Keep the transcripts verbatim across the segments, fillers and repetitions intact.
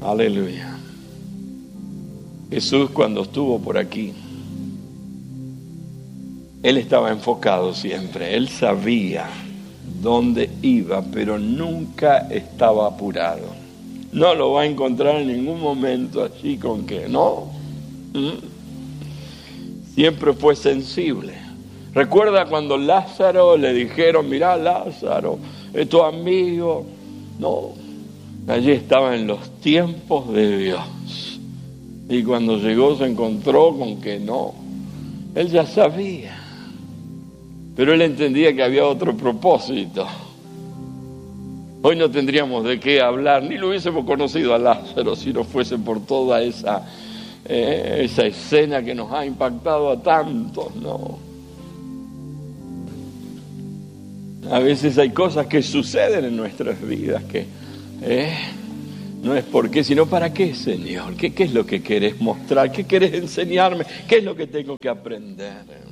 Aleluya. Jesús, cuando estuvo por aquí, Él estaba enfocado siempre. Él sabía dónde iba, pero nunca estaba apurado. No lo va a encontrar en ningún momento así con que no. Siempre fue sensible. Recuerda cuando Lázaro le dijeron, mirá Lázaro, es tu amigo. No, allí estaba en los tiempos de Dios. Y cuando llegó se encontró con que no. Él ya sabía. Pero él entendía que había otro propósito. Hoy no tendríamos de qué hablar, ni lo hubiésemos conocido a Lázaro si no fuese por toda esa, eh, esa escena que nos ha impactado a tantos, ¿no? A veces hay cosas que suceden en nuestras vidas que eh, no es por qué, sino para qué, Señor. ¿Qué, qué es lo que querés mostrar? ¿Qué querés enseñarme? ¿Qué es lo que tengo que aprender?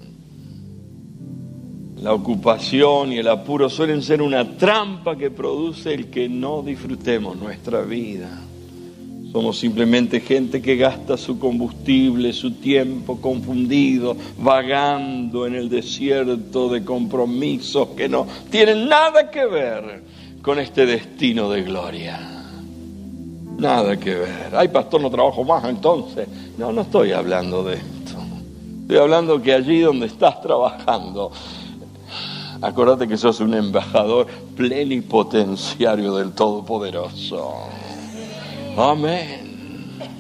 La ocupación y el apuro suelen ser una trampa que produce el que no disfrutemos nuestra vida. Somos simplemente gente que gasta su combustible, su tiempo confundido, vagando en el desierto de compromisos que no tienen nada que ver con este destino de gloria. Nada que ver. Ay, pastor, no trabajo más entonces. No, no estoy hablando de esto. Estoy hablando que allí donde estás trabajando, acordate que sos un embajador plenipotenciario del Todopoderoso. Amén.